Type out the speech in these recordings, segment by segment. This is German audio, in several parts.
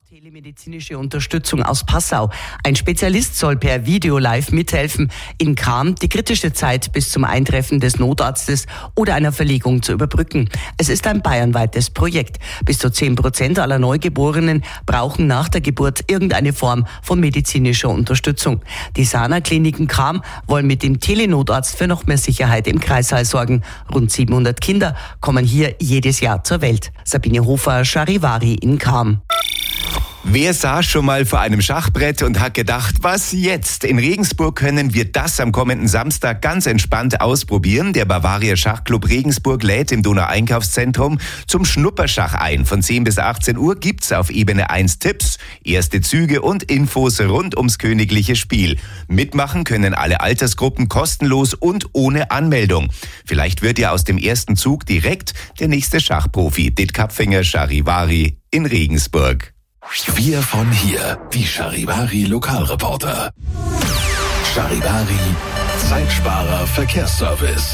Telemedizinische Unterstützung aus Passau. Ein Spezialist soll per Video live mithelfen, in Cham die kritische Zeit bis zum Eintreffen des Notarztes oder einer Verlegung zu überbrücken. Es ist ein bayernweites Projekt. Bis zu 10% aller Neugeborenen brauchen nach der Geburt irgendeine Form von medizinischer Unterstützung. Die Sana-Kliniken Cham wollen mit dem Telenotarzt für noch mehr Sicherheit im Kreißsaal sorgen. Rund 700 Kinder kommen hier jedes Jahr zur Welt. Sabine Hofer, Charivari in Cham. Wer saß schon mal vor einem Schachbrett und hat gedacht, was jetzt? In Regensburg können wir das am kommenden Samstag ganz entspannt ausprobieren. Der Bavaria Schachclub Regensburg lädt im Donau-Einkaufszentrum zum Schnupperschach ein. Von 10 bis 18 Uhr gibt's auf Ebene 1 Tipps, erste Züge und Infos rund ums königliche Spiel. Mitmachen können alle Altersgruppen kostenlos und ohne Anmeldung. Vielleicht wird ja aus dem ersten Zug direkt der nächste Schachprofi. Dit Kapfinger, Charivari in Regensburg. Wir von hier, die Charivari Lokalreporter. Charivari, Zeitsparer Verkehrsservice.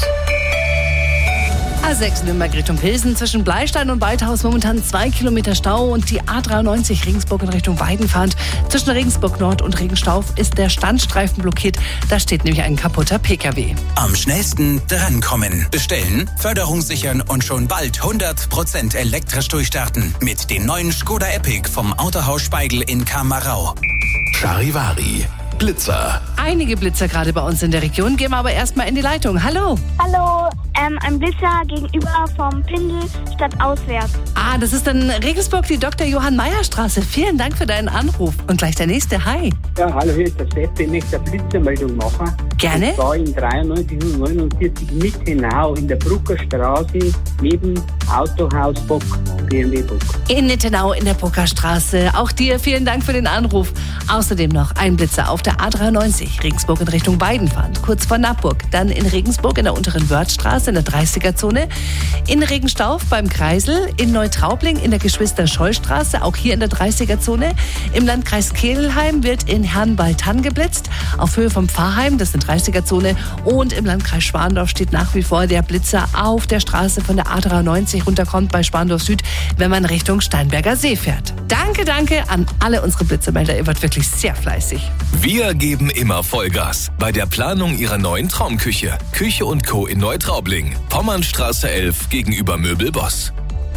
A6 Nürnberg Richtung Pilsen, zwischen Bleistein und Weidhaus momentan 2 Kilometer Stau und die A93 Regensburg in Richtung Weidenfahrt. Zwischen Regensburg Nord und Regenstauf ist der Standstreifen blockiert, da steht nämlich ein kaputter PKW. Am schnellsten drankommen. Bestellen, Förderung sichern und schon bald 100% elektrisch durchstarten mit den neuen Skoda Epic vom Autohaus Speigl in Kamarau. Charivari, Blitzer. Einige Blitzer gerade bei uns in der Region, gehen wir aber erstmal in die Leitung. Hallo. Hallo, ein Blitzer gegenüber vom Pindel stadtauswärts. Das ist dann Regensburg, die Dr. Johann Mayer Straße. Vielen Dank für deinen Anruf. Und gleich der nächste. Hi. Ja, hallo, hier ist der Sepp. Ich möchte eine Blitzermeldung machen. Gerne. Ich war in 93 und 49 Mittenau in der Brucker Straße neben Autohaus Bock, BMW Bock. In Nittenau in der Bruckerstraße. Auch dir vielen Dank für den Anruf. Außerdem noch ein Blitzer auf der A93, Regensburg in Richtung Weidenfahrt, kurz vor Nappburg. Dann in Regensburg in der unteren Wörthstraße in der 30er-Zone. In Regenstauf beim Kreisel, in Neutraubling in der Geschwister-Scholl-Straße, auch hier in der 30er-Zone. Im Landkreis Kelheim wird in Herrnwald-Tann geblitzt, auf Höhe vom Pfarrheim, das ist in der 30er-Zone. Und im Landkreis Schwandorf steht nach wie vor der Blitzer auf der Straße von der A93 runterkommt bei Schwandorf Süd, wenn man Richtung Steinberger See fährt. Danke an alle unsere Blitzermelder. Ihr wart wirklich sehr fleißig. Wir geben immer Vollgas bei der Planung Ihrer neuen Traumküche. Küche & Co. in Neutraubling. Pommernstraße 11 gegenüber Möbelboss.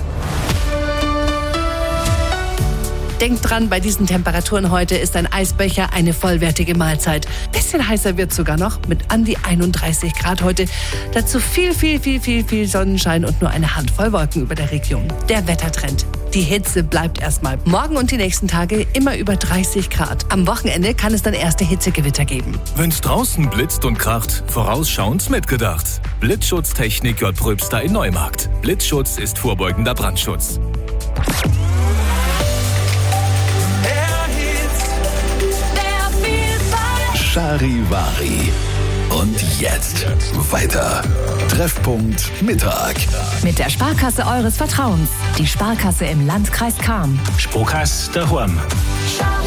Denkt dran, bei diesen Temperaturen heute ist ein Eisbecher eine vollwertige Mahlzeit. Bisschen heißer wird sogar noch mit an die 31 Grad heute. Dazu viel Sonnenschein und nur eine Handvoll Wolken über der Region. Der Wettertrend. Die Hitze bleibt erstmal. Morgen und die nächsten Tage immer über 30 Grad. Am Wochenende kann es dann erste Hitzegewitter geben. Wenn's draußen blitzt und kracht, vorausschauend mitgedacht. Blitzschutztechnik J. Pröbster in Neumarkt. Blitzschutz ist vorbeugender Brandschutz. Charivari. Und jetzt weiter. Treffpunkt Mittag. Mit der Sparkasse eures Vertrauens. Die Sparkasse im Landkreis Cham. Sparkasse daheim.